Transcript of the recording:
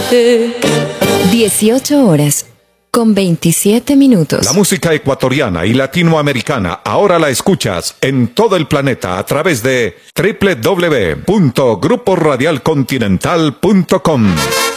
18 horas con 27 minutos. La música ecuatoriana y latinoamericana ahora la escuchas en todo el planeta a través de www.gruporadialcontinental.com.